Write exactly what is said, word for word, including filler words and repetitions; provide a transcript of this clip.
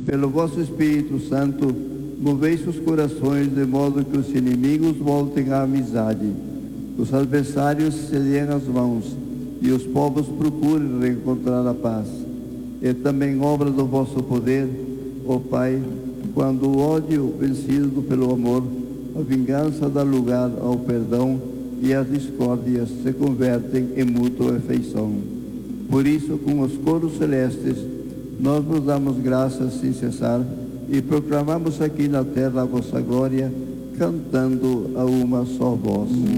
Pelo vosso Espírito Santo, moveis os corações de modo que os inimigos voltem à amizade, os adversários se deem as mãos e os povos procurem reencontrar a paz. É também obra do vosso poder, ó Pai, quando o ódio vencido pelo amor, a vingança dá lugar ao perdão e as discórdias se convertem em mútua afeição. Por isso, com os coros celestes, nós vos damos graças sem cessar e proclamamos aqui na terra a vossa glória, cantando a uma só voz.